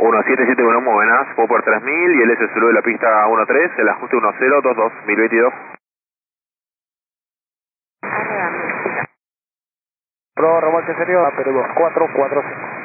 1771, muy buenas, puedo por 3000 y el S solo de la pista 13, el ajuste 1022, 1022. Pro remolque serio, Perú 2445.